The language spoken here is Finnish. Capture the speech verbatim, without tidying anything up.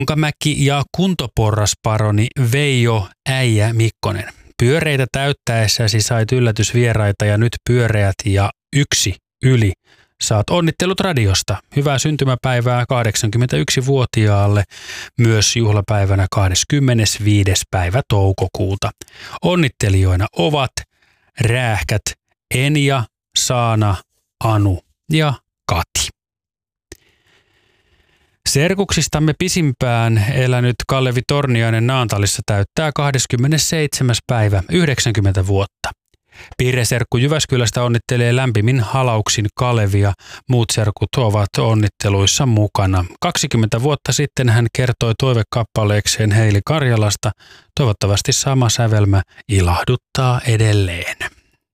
Onkamäki ja kuntoporrasparoni Veijo Äijä Mikkonen. Pyöreitä täyttäessäsi sait yllätysvieraita ja nyt pyöreät ja yksi yli. Saat onnittelut radiosta. Hyvää syntymäpäivää kahdeksankymmentäyksivuotiaalle myös juhlapäivänä kahdeskymmenesviides päivä toukokuuta. Onnittelijoina ovat räähkät Enja, Saana, Anu ja Kati. Serkuksistamme pisimpään elänyt Kallevi Torniainen Naantalissa täyttää kahdeskymmenesseitsemäs päivä yhdeksänkymmentä vuotta. Piirreserkku Jyväskylästä onnittelee lämpimin halauksin Kalevia. Muut serkut ovat onnitteluissa mukana. kaksikymmentä vuotta sitten hän kertoi toivekappaleekseen Heili Karjalasta. Toivottavasti sama sävelmä ilahduttaa edelleen.